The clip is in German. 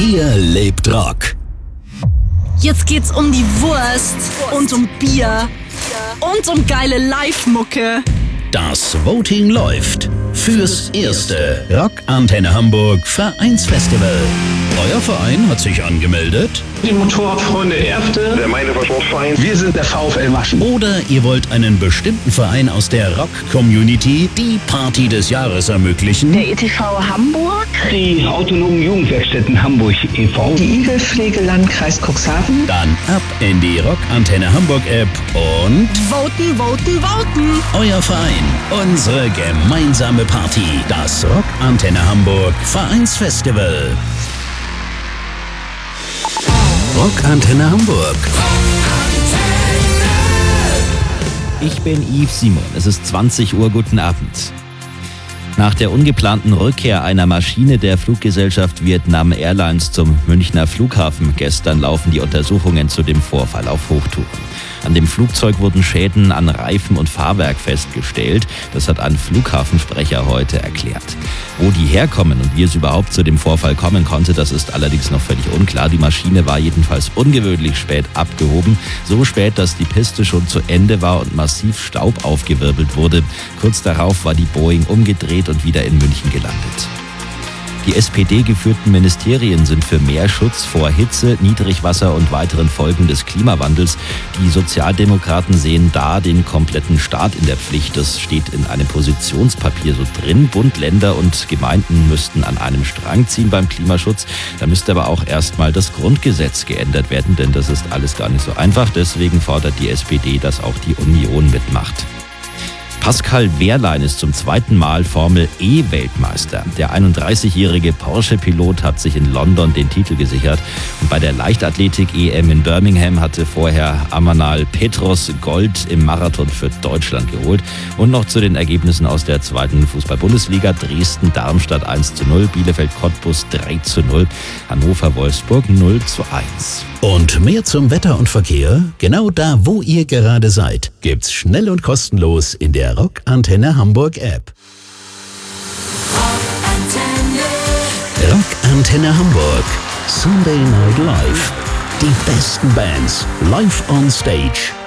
Hier lebt Rock. Jetzt geht's um die Wurst und um Bier und um geile Live-Mucke. Das Voting läuft fürs erste Rock Antenne Hamburg Vereinsfestival. Euer Verein hat sich angemeldet? Die Motorradfreunde Erfte, der Meineversportverein. wir sind der VfL Maschen. Oder ihr wollt einen bestimmten Verein aus der Rock-Community die Party des Jahres ermöglichen? Der ETV Hamburg, Die autonomen Jugendwerkstätten Hamburg e.V. die Igelpflege Landkreis Cuxhaven. Dann ab in die Rock Antenne Hamburg App und Voten, voten, voten. euer Verein, unsere gemeinsame Party, das Rock Antenne Hamburg Vereinsfestival. Rock Antenne Hamburg. Ich bin Yves Simon. Es ist 20 Uhr. Guten Abend. Nach der ungeplanten Rückkehr einer Maschine der Fluggesellschaft Vietnam Airlines zum Münchner Flughafen gestern laufen die Untersuchungen zu dem Vorfall auf Hochtouren. An dem Flugzeug wurden Schäden an Reifen und Fahrwerk festgestellt. Das hat ein Flughafensprecher heute erklärt. Wo die herkommen und wie es überhaupt zu dem Vorfall kommen konnte, das ist allerdings noch völlig unklar. Die Maschine war jedenfalls ungewöhnlich spät abgehoben. So spät, dass die Piste schon zu Ende war und massiv Staub aufgewirbelt wurde. Kurz darauf war die Boeing umgedreht und wieder in München gelandet. Die SPD-geführten Ministerien sind für mehr Schutz vor Hitze, Niedrigwasser und weiteren Folgen des Klimawandels. Die Sozialdemokraten sehen da den kompletten Staat in der Pflicht. Das steht in einem Positionspapier so drin. Bund, Länder und Gemeinden müssten an einem Strang ziehen beim Klimaschutz. Da müsste aber auch erstmal das Grundgesetz geändert werden, denn das ist alles gar nicht so einfach. Deswegen fordert die SPD, dass auch die Union mitmacht. Pascal Wehrlein ist zum zweiten Mal Formel-E-Weltmeister. Der 31-jährige Porsche-Pilot hat sich in London den Titel gesichert. Und bei der Leichtathletik-EM in Birmingham hatte vorher Amanal Petros Gold im Marathon für Deutschland geholt. Und noch zu den Ergebnissen aus der zweiten Fußball-Bundesliga. Dresden-Darmstadt 1:0, Bielefeld-Cottbus 3:0, Hannover-Wolfsburg 0:1. Und mehr zum Wetter und Verkehr? Genau da, wo ihr gerade seid, gibt's schnell und kostenlos in der Rock Antenne Hamburg App. Rock Antenne Hamburg. Sunday Night Live. Die besten Bands live on stage.